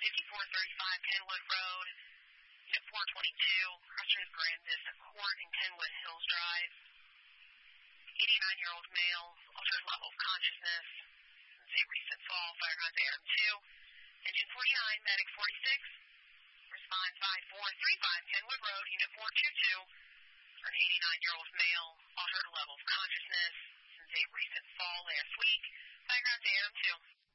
5435 Kenwood Road, Unit 422, Crossroads Grandis Court in Kenwood Hills Drive. 89-year-old male, altered level of consciousness. Since a recent fall, fire on AM2. Engine 49, medic 46. Respond 5435 Kenwood Road, Unit 422. An 89-year-old male, altered level of consciousness. Since a recent fall last week, fire on AM2.